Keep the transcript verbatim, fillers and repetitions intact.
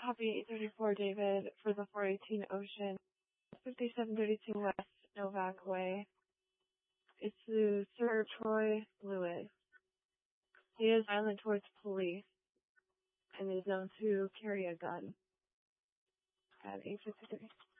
copy eight thirty-four David for the four eighteen Ocean, fifty-seven thirty-two West Novak Way. It's to Sir Troy Lewis. He is violent towards police and is known to carry a gun at eight fifty-three.